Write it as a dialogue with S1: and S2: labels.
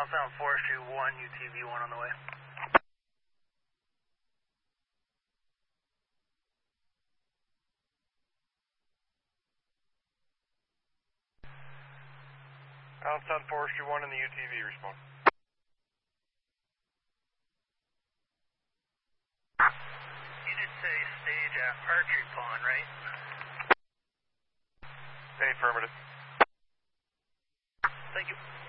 S1: Southbound Forestry 1, UTV 1 on the way.
S2: Southbound Forestry 1 and the UTV respond.
S1: You did say stage at Archery Pond, right?
S2: Affirmative.
S1: Thank you.